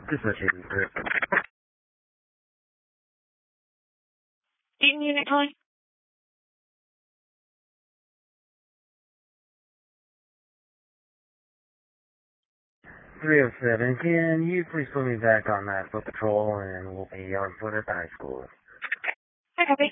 Dissociating group. Eaton unit calling? 307, can you please put me back on that foot patrol and we'll be on foot at the high school? Hi, copy.